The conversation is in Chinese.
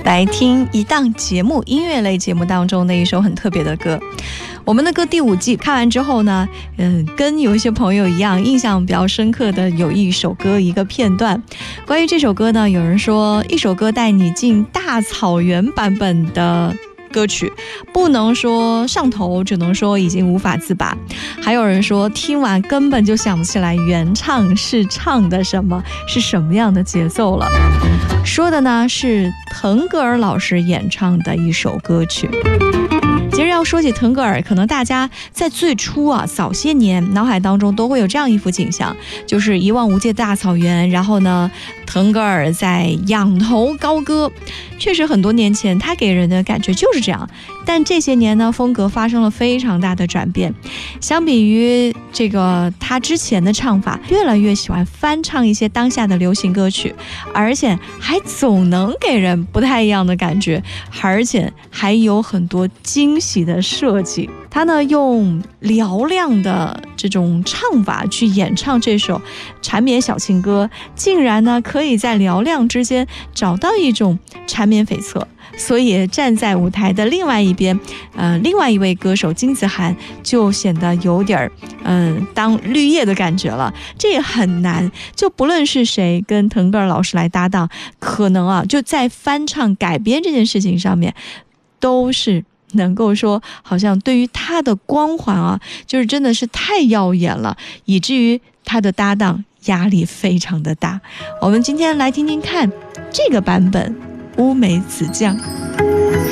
来听一档节目，音乐类节目当中的一首很特别的歌。我们的歌第5季看完之后呢，跟有一些朋友一样，印象比较深刻的有一首歌一个片段。关于这首歌呢，有人说一首歌带你进大草原版本的歌曲，不能说上头，只能说已经无法自拔。还有人说听完根本就想不起来原唱是唱的什么，是什么样的节奏了。说的呢是腾格尔老师演唱的一首歌曲。其实要说起腾格尔，可能大家在最初早些年脑海当中都会有这样一幅景象，就是一望无际的大草原，然后呢腾格尔在仰头高歌。确实很多年前他给人的感觉就是这样，但这些年呢风格发生了非常大的转变。相比于这个他之前的唱法，越来越喜欢翻唱一些当下的流行歌曲，而且还总能给人不太一样的感觉，而且还有很多惊喜的设计。他呢用嘹亮的这种唱法去演唱这首缠绵小情歌，竟然呢可以在嘹亮之间找到一种缠绵悱恻。所以站在舞台的另外一边，另外一位歌手金子涵就显得有点当绿叶的感觉了。这也很难，就不论是谁跟腾格尔老师来搭档，可能就在翻唱改编这件事情上面，都是能够说好像对于他的光环就是真的是太耀眼了，以至于他的搭档压力非常的大。我们今天来听听看这个版本乌梅子酱。